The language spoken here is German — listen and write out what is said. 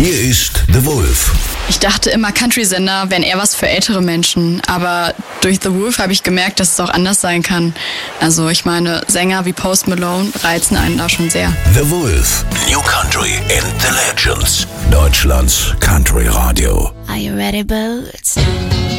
Hier ist The Wolf. Ich dachte immer, Country-Sender wären eher was für ältere Menschen, aber durch The Wolf habe ich gemerkt, dass es auch anders sein kann. Also ich meine, Sänger wie Post Malone reizen einen da schon sehr. The Wolf. New Country and the Legends. Deutschlands Country Radio. Are you ready, Boots?